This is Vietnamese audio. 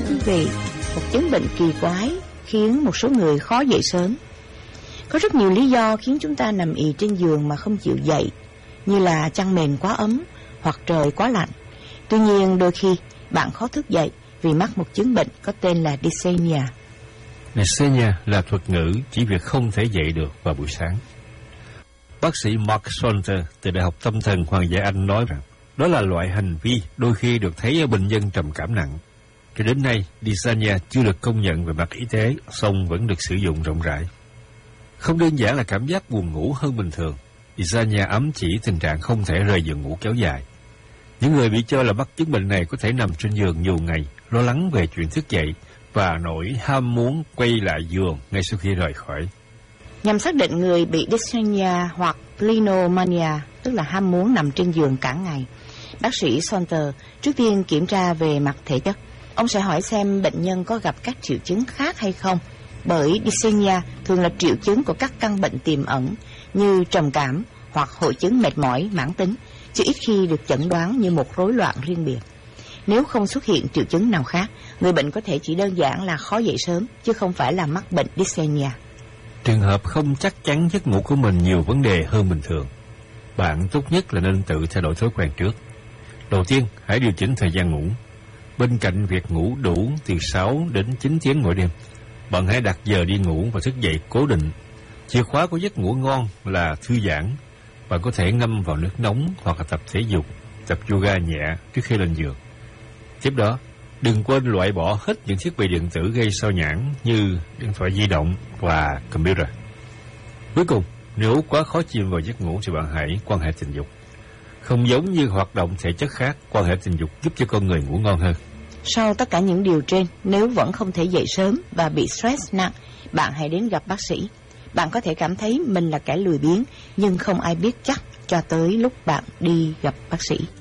quý vị, một chứng bệnh kỳ quái khiến một số người khó dậy sớm. Có rất nhiều lý do khiến chúng ta nằm ì trên giường mà không chịu dậy, như là chăn mền quá ấm hoặc trời quá lạnh. Tuy nhiên, đôi khi bạn khó thức dậy vì mắc một chứng bệnh có tên là dyspnea. Dyspnea là thuật ngữ chỉ việc không thể dậy được vào buổi sáng. Bác sĩ Mark Salter từ Đại học Tâm thần Hoàng gia Anh nói rằng đó là loại hành vi đôi khi được thấy ở bệnh nhân trầm cảm nặng. Cho đến nay, dyspnea chưa được công nhận về mặt y tế, song vẫn được sử dụng rộng rãi. Không đơn giản là cảm giác buồn ngủ hơn bình thường, dyspnea ám chỉ tình trạng không thể rời giường ngủ kéo dài. Những người bị cho là mắc chứng bệnh này có thể nằm trên giường nhiều ngày, lo lắng về chuyện thức dậy và nỗi ham muốn quay lại giường ngay sau khi rời khỏi. Nhằm xác định người bị dyspnea hoặc clinomania, tức là ham muốn nằm trên giường cả ngày, bác sĩ Salter trước tiên kiểm tra về mặt thể chất. Ông sẽ hỏi xem bệnh nhân có gặp các triệu chứng khác hay không, bởi dyspnea thường là triệu chứng của các căn bệnh tiềm ẩn như trầm cảm hoặc hội chứng mệt mỏi mãn tính, chứ ít khi được chẩn đoán như một rối loạn riêng biệt. Nếu không xuất hiện triệu chứng nào khác, người bệnh có thể chỉ đơn giản là khó dậy sớm, chứ không phải là mắc bệnh dyspnea. Trường hợp không chắc chắn giấc ngủ của mình nhiều vấn đề hơn bình thường, bạn tốt nhất là nên tự thay đổi thói quen trước. Đầu tiên, hãy điều chỉnh thời gian ngủ. Bên cạnh việc ngủ đủ từ 6 đến 9 tiếng mỗi đêm, bạn hãy đặt giờ đi ngủ và thức dậy cố định. Chìa khóa của giấc ngủ ngon là thư giãn. Bạn có thể ngâm vào nước nóng hoặc là tập thể dục, tập yoga nhẹ trước khi lên giường. Tiếp đó, đừng quên loại bỏ hết những thiết bị điện tử gây sao nhãng như điện thoại di động và computer. Cuối cùng, nếu quá khó chìm vào giấc ngủ thì bạn hãy quan hệ tình dục. Không giống như hoạt động thể chất khác, quan hệ tình dục giúp cho con người ngủ ngon hơn. Sau tất cả những điều trên, nếu vẫn không thể dậy sớm và bị stress nặng, bạn hãy đến gặp bác sĩ. Bạn có thể cảm thấy mình là kẻ lười biếng, nhưng không ai biết chắc cho tới lúc bạn đi gặp bác sĩ.